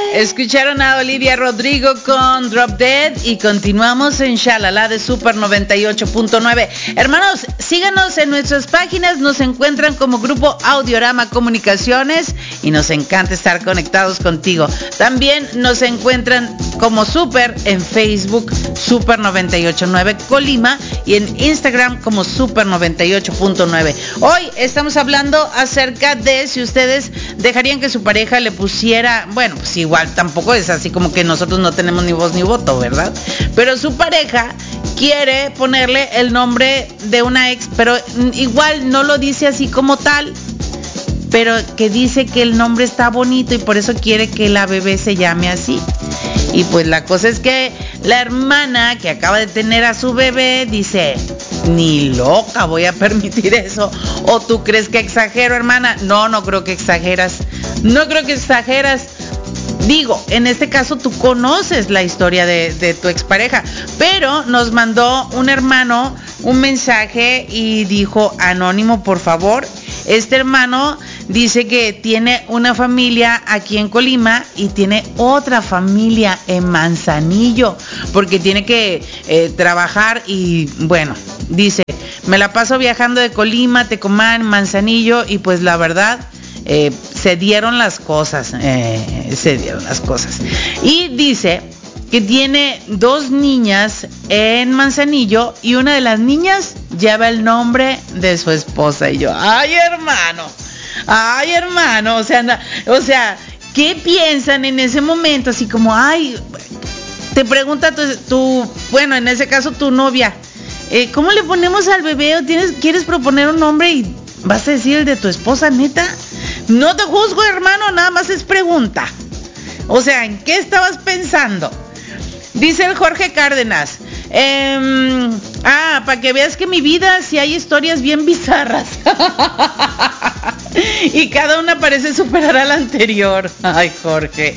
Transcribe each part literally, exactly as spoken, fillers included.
Escucharon a Olivia Rodrigo con Drop Dead y continuamos en Shalala de Super noventa y ocho punto nueve. Hermanos, síganos en nuestras páginas, nos encuentran como Grupo Audiorama Comunicaciones y nos encanta estar conectados contigo. También nos encuentran como Super en Facebook, Super noventa y ocho punto nueve Colima, y en Instagram como Super noventa y ocho punto nueve. Hoy estamos hablando acerca de si ustedes dejarían que su pareja le pusiera, bueno, pues igual tampoco es así como que nosotros no tenemos ni voz ni voto, ¿verdad? Pero su pareja quiere ponerle el nombre de una ex, pero igual no lo dice así como tal, pero que dice que el nombre está bonito y por eso quiere que la bebé se llame así. Y pues la cosa es que la hermana que acaba de tener a su bebé dice, ni loca voy a permitir eso. ¿O tú crees que exagero, hermana? No, no creo que exageras. No creo que exageras. Digo, en este caso tú conoces la historia de, de tu expareja, pero nos mandó un hermano un mensaje y dijo, anónimo, por favor. Este hermano dice que tiene una familia aquí en Colima y tiene otra familia en Manzanillo, porque tiene que eh, trabajar y bueno, dice, me la paso viajando de Colima, Tecomán, Manzanillo y pues la verdad, eh, se dieron las cosas, eh, se dieron las cosas. Y dice que tiene dos niñas en Manzanillo y una de las niñas lleva el nombre de su esposa. Y yo, ay hermano, ay hermano, o sea, o sea, ¿qué piensan en ese momento? Así como, ay, te pregunta tu, tu bueno, en ese caso tu novia, eh, ¿cómo le ponemos al bebé? ¿O tienes, quieres proponer un nombre y vas a decir el de tu esposa, neta? No te juzgo, hermano, nada más es pregunta. O sea, ¿en qué estabas pensando? Dice el Jorge Cárdenas, eh, ah, para que veas que mi vida sí hay historias bien bizarras. Y cada una parece superar a la anterior. Ay, Jorge.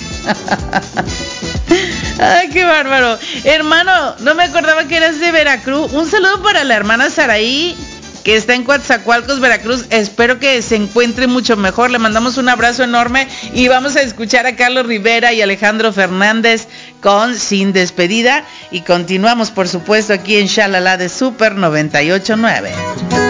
Ay, qué bárbaro. Hermano, no me acordaba que eras de Veracruz. Un saludo para la hermana Saraí, que está en Coatzacoalcos, Veracruz. Espero que se encuentre mucho mejor. Le mandamos un abrazo enorme y vamos a escuchar a Carlos Rivera y Alejandro Fernández con Sin Despedida. Y continuamos, por supuesto, aquí en Shalala de Super noventa y ocho punto nueve.